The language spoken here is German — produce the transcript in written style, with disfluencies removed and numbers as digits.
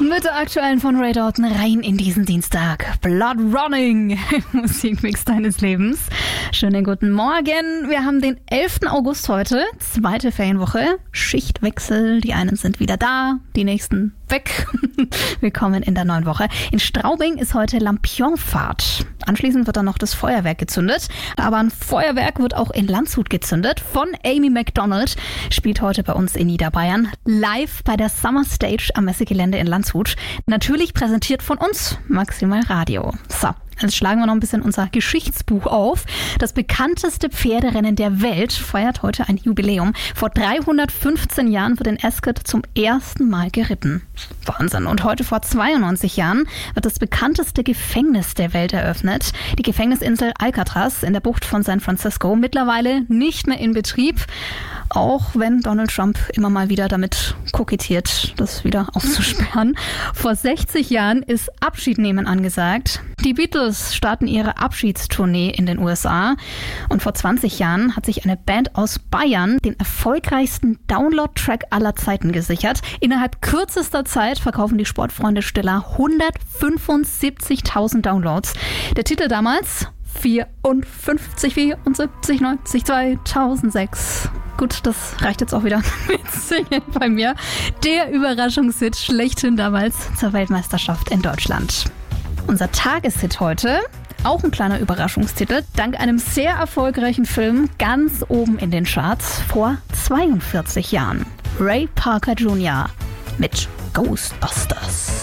Mit der aktuellen von Ray Dalton rein in diesen Dienstag. Blood Running, Musikmix deines Lebens. Schönen guten Morgen. Wir haben den 11. August heute, zweite Ferienwoche. Schichtwechsel, die einen sind wieder da, die nächsten weg. Willkommen in der neuen Woche. In Straubing ist heute Lampionfahrt. Anschließend wird dann noch das Feuerwerk gezündet. Aber ein Feuerwerk wird auch in Landshut gezündet. Von Amy Macdonald spielt heute bei uns in Niederbayern live bei der Summer Stage am Messegelände in Landshut. Natürlich präsentiert von uns Maximal Radio. So. Jetzt schlagen wir noch ein bisschen unser Geschichtsbuch auf. Das bekannteste Pferderennen der Welt feiert heute ein Jubiläum. Vor 315 Jahren wird in Ascot zum ersten Mal geritten. Wahnsinn. Und heute vor 92 Jahren wird das bekannteste Gefängnis der Welt eröffnet. Die Gefängnisinsel Alcatraz in der Bucht von San Francisco. Mittlerweile nicht mehr in Betrieb. Auch wenn Donald Trump immer mal wieder damit kokettiert, das wieder aufzusperren. Vor 60 Jahren ist Abschiednehmen angesagt. Die Beatles starten ihre Abschiedstournee in den USA. Und vor 20 Jahren hat sich eine Band aus Bayern den erfolgreichsten Download-Track aller Zeiten gesichert. Innerhalb kürzester Zeit verkaufen die Sportfreunde Stiller 175.000 Downloads. Der Titel damals 54, 74, 90, 2006. Gut, das reicht jetzt auch wieder mit Singen bei mir. Der Überraschungshit schlechthin damals zur Weltmeisterschaft in Deutschland. Unser Tageshit heute, auch ein kleiner Überraschungstitel, dank einem sehr erfolgreichen Film ganz oben in den Charts vor 42 Jahren. Ray Parker Jr. mit Ghostbusters.